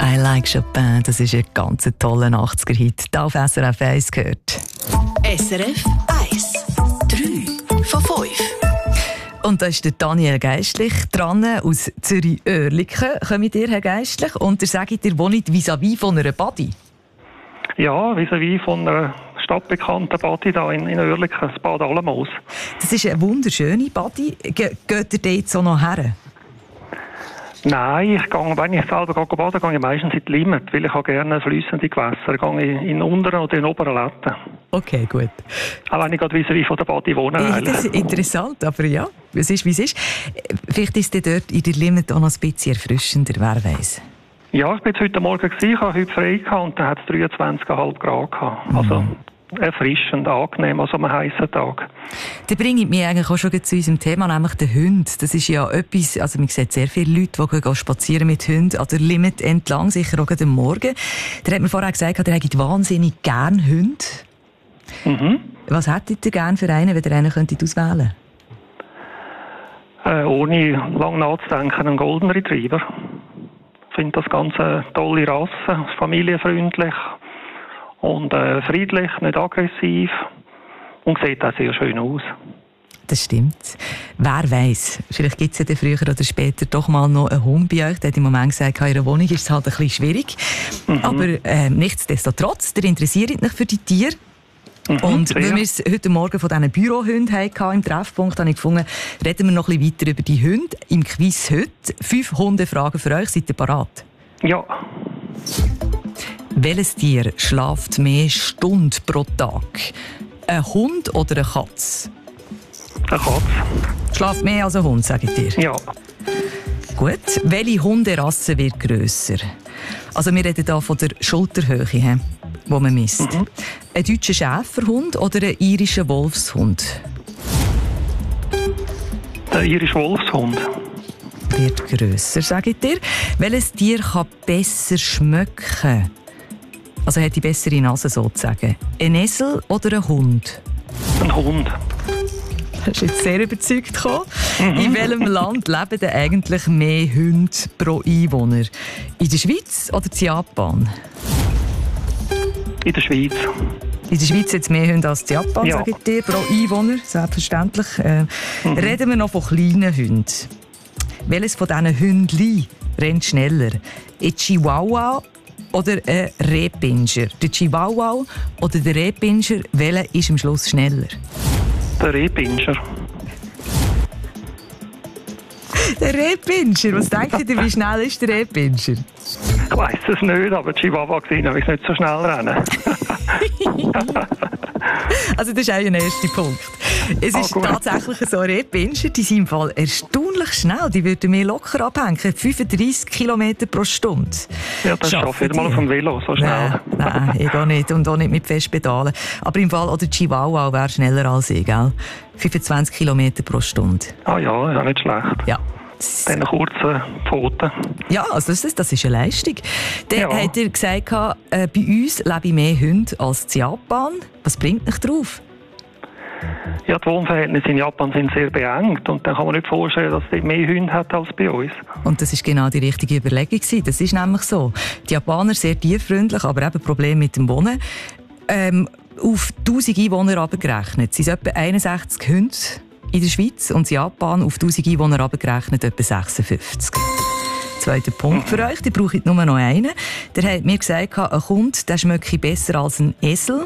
I Like Chopin, das ist ein ganz toller 80er-Hit. Hier auf SRF 1 gehört. SRF 1. 3 von 5. Und da ist der Daniel Geistlich dran, aus Zürich-Oerlikon. Kommt ihr, Herr Geistlich? Und ihr sagt, ihr wohnt vis-à-vis von einer Badi? Ja, vis-à-vis von einer stadtbekannten Badi da in Oerlikon, das Bad Alamos. Das ist eine wunderschöne Badi. Geht ihr dort so noch her? Nein, wenn ich selber baden gehe ich meistens in die Limit, weil ich habe gerne fließende Gewässer. Gehe ich in unteren oder in oberen Letten. Okay, gut. Auch wenn ich gerade vis-à-vis von der Badi wohne. Das ist interessant, aber ja, es ist, wie es ist. Vielleicht ist es dort in der Limit auch noch ein bisschen erfrischender, wer weiß. Ja, ich war heute Morgen, ich hatte heute frei und dann hat es 23,5 Grad gehabt. Also erfrischend, angenehm an so einem heißen Tag. Das bringt mich eigentlich auch schon zu unserem Thema, nämlich den Hund. Das ist ja etwas, also man sieht sehr viele Leute, die gehen spazieren mit Hunden an der Limit entlang, sicher auch am Morgen. Der hat mir vorher gesagt, er hätte wahnsinnig gerne Hunde. Mhm. Was hättet ihr gerne für einen, wenn ihr einen auswählen könntet? Ohne lange nachzudenken, einen Golden Retriever. Ich finde das ganz eine tolle Rasse, familienfreundlich und friedlich, nicht aggressiv und sieht auch sehr schön aus. Das stimmt. Wer weiß, vielleicht gibt es ja früher oder später doch mal noch einen Hund bei euch. Der hat im Moment gesagt, in einer Wohnung ist es halt ein bisschen schwierig. Aber nichtsdestotrotz, der interessiert mich für die Tiere. Und weil wir es heute Morgen von diesen Bürohunden hatten im Treffpunkt, habe ich gefunden, reden wir noch ein bisschen weiter über die Hunde im Quiz heute. 5 Hundefragen für euch. Seid ihr bereit? Ja. Welches Tier schläft mehr Stunden pro Tag? Ein Hund oder eine Katze? Eine Katze. Schläft mehr als ein Hund, sage ich dir? Ja. Gut. Welche Hunderasse wird grösser? Also wir reden hier von der Schulterhöhe, die man misst. Ein deutscher Schäferhund oder ein irischer Wolfshund? Der irische Wolfshund. Wird grösser, sage ich dir. Welches Tier kann besser schmecken? Also hat die bessere Nase sozusagen. Ein Esel oder ein Hund? Ein Hund. Das ist jetzt sehr überzeugt gekommen. In welchem Land leben denn eigentlich mehr Hunde pro Einwohner? In der Schweiz oder in Japan? In der Schweiz. In der Schweiz hat es mehr Hunde als in Japan, ja. Sage ich dir, pro Einwohner, selbstverständlich. Reden wir noch von kleinen Hunden. Welches von diesen Hündchen rennt schneller? Ein Chihuahua oder ein Rehpinscher? Der Chihuahua oder der Rehpinscher, welcher ist am Schluss schneller? Der Rehpinscher. Der Rehpinscher? Was denkt ihr, wie schnell ist der Rehpinscher? Ich weiss es nicht, aber Chihuahua gesehen habe ich nicht so schnell rennen. Also das ist auch ein erster Punkt. Es ist tatsächlich so, Rehpinscher, die sind im Fall erstaunlich schnell. Die würden mir locker abhängen. 35 km pro Stunde. Ja, das schaffe ich mal auf dem Velo, so schnell. Nein, ich auch nicht. Und auch nicht mit Festpedalen. Aber im Fall, oder Chihuahua wäre schneller als ich, gell? 25 km pro Stunde. Ah ja, nicht schlecht. Ja. Dann kurze Pfoten. Ja, also das ist eine Leistung. Dann hat er gesagt, bei uns leben mehr Hunde als in Japan. Was bringt dich drauf? Ja, die Wohnverhältnisse in Japan sind sehr beengt und dann kann man nicht vorstellen, dass es mehr Hunde hat als bei uns. Und das war genau die richtige Überlegung. Das ist nämlich so. Die Japaner sehr tierfreundlich, aber eben Probleme mit dem Wohnen. Auf 1000 Einwohner abgerechnet sind es etwa 61 Hunde in der Schweiz und in Japan auf 1000 Einwohner abgerechnet etwa 56. Zweiter Punkt für euch, der brauche ich nur noch einen. Der hat mir gesagt, ein Hund der schmecke besser als ein Esel.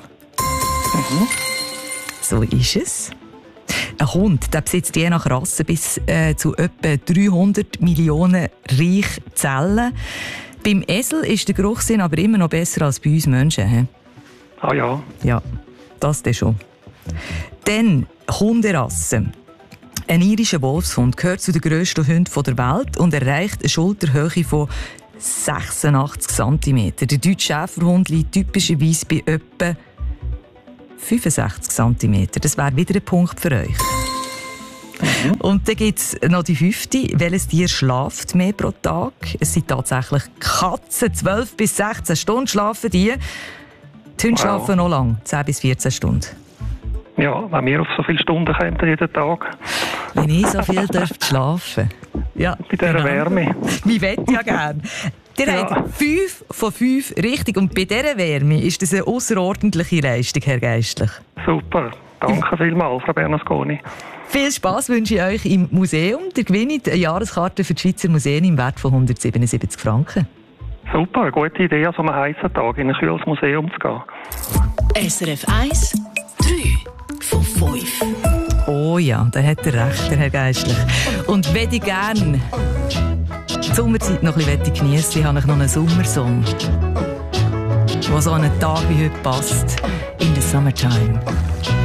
So ist es. Ein Hund der besitzt je nach Rasse bis zu etwa 300 Millionen Reichzellen. Beim Esel ist der Geruchssinn aber immer noch besser als bei uns Menschen. He? Ah ja. Ja, das dann schon. Dann Hunderassen. Ein irischer Wolfshund gehört zu den grössten Hunden der Welt und erreicht eine Schulterhöhe von 86 cm. Der deutsche Schäferhund liegt typischerweise bei etwa 65 cm. Das wäre wieder ein Punkt für euch. Und dann gibt es noch die 5. Welches Tier schläft mehr pro Tag? Es sind tatsächlich Katzen. 12 bis 16 Stunden schlafen die. Die Hunde schlafen noch lang, 10 bis 14 Stunden. Ja, wenn wir auf so viele Stunden kommen jeden Tag. Wenn ich so viel schlafen. Ja, bei dieser Wärme. Wir wollen ja gerne. Ihr habt 5 von 5 richtig. Und bei dieser Wärme ist das eine ausserordentliche Leistung, Herr Geistlich. Super. Danke vielmals, Frau Bernasconi. Viel Spass wünsche ich euch im Museum. Ihr gewinnt eine Jahreskarte für die Schweizer Museen im Wert von 177 Franken. Super, eine gute Idee, an so einem heißen Tag in ein kühles Museum zu gehen. SRF 1, 3 von 5. Oh ja, da hat er recht, der Herr Geistlich. Und wenn ich gerne die Sommerzeit noch ein bisschen geniessen möchte, habe ich noch einen Sommersong, der so an einen Tag wie heute passt. In the Summertime.